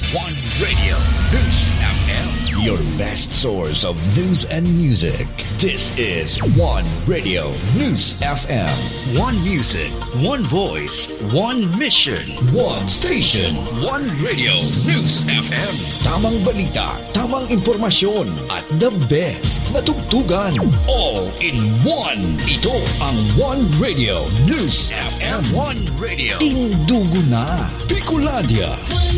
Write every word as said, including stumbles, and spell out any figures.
One Radio News F M, your best source of news and music. This is One Radio News F M. One music, one voice, one mission, one station, one Radio News F M. Tamang balita, tamang impormasyon, at the best na tugtugan. All in one. Ito ang One Radio News F M. One Radio. Tindugo na. Picolandia.